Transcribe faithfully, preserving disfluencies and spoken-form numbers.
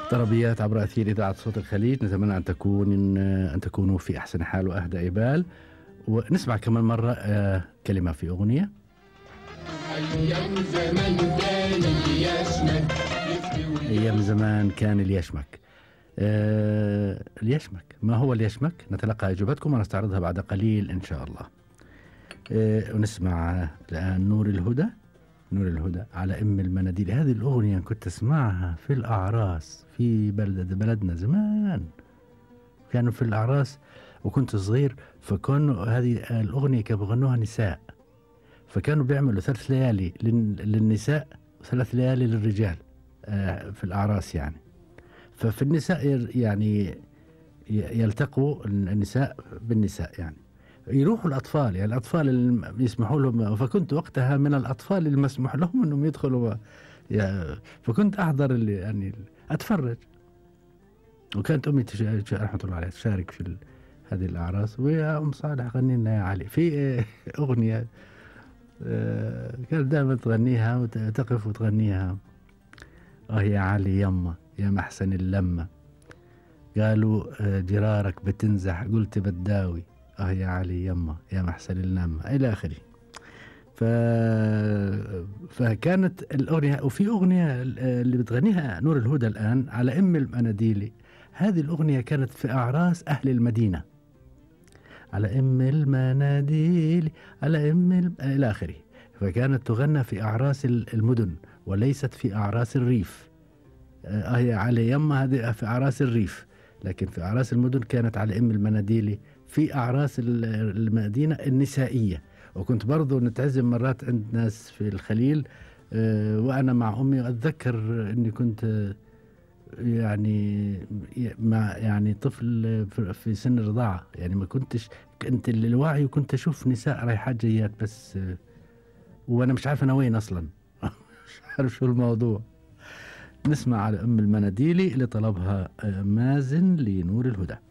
طربيات عبر أثير إذاعة صوت الخليج. نتمنى أن تكون أن تكونوا في أحسن حال وأهدى بال. ونسمع كمان مرة آه كلمة في أغنية. أيام زمان كان اليشمك أيام زمان كان اليشمك. آه اليشمك، ما هو اليشمك؟ نتلقى إجابتكم ونستعرضها بعد قليل إن شاء الله. آه ونسمع الآن نور الهدى. نور الهدى على أم المناديل. هذه الأغنية كنت أسمعها في الأعراس في بلد بلدنا زمان، كانوا في الأعراس وكنت صغير، فكانوا هذه الأغنية كانوا بيغنوها نساء، فكانوا بيعملوا ثلاث ليالي للنساء وثلاث ليالي للرجال في الأعراس يعني. ففي النساء يعني يلتقوا النساء بالنساء، يعني يروحوا الأطفال، يعني الأطفال اللي يسمحوا لهم، فكنت وقتها من الأطفال اللي مسموح لهم أنهم يدخلوا يعني، فكنت أحضر اللي يعني أتفرج. وكانت أمي رحمة الله عليها تشارك في هذه الأعراس، ويا أم صالح غني لنا يا علي في أغنية كانت دائما تغنيها وتقف وتغنيها. آه يا علي يما يا محسن اللمة، قالوا جرارك بتنزح قلت بداوي، آه يا علي يما يا محسن اللمة إلى آخره. ف... فكانت الأغنية. وفي أغنية اللي بتغنيها نور الهدى الآن على أم المناديل، هذه الأغنية كانت في أعراس أهل المدينة، على أم المناديل على أم الم... إلى آخره. فكانت تغنى في أعراس المدن وليست في أعراس الريف. آه يا علي يما هذه في أعراس الريف، لكن في أعراس المدن كانت على أم المناديل في أعراس المدينة النسائية. وكنت برضو نتعزم مرات عند ناس في الخليل آه وأنا مع أمي. أتذكر أني كنت آه يعني مع يعني طفل في سن الرضاعة، يعني ما كنتش كنت الوعي، وكنت أشوف نساء رايحات جيات بس آه وأنا مش عارف أنا وين أصلا مش عارف شو الموضوع. نسمع على أم المناديل اللي طلبها آه مازن لنور الهدى.